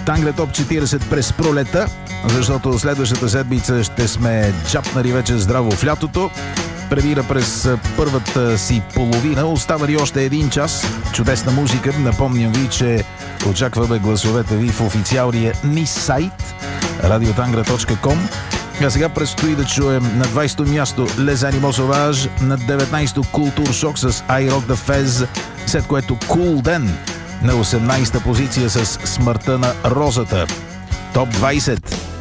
Тангра Топ 40 през пролета, защото следващата седмица ще сме джапнали вече здраво в лятото. Премира през първата си половина. Остава ли още един час чудесна музика? Напомням ви, че очакваме гласовете ви в официалния ни сайт radiotangра.com. А сега предстои да чуем на 20-то място Les Animaux Sauvages, на 19-то Култур Шок с I Rock the Fez, след което Cool Den на 18-та позиция с Смъртта на розата. Топ 20.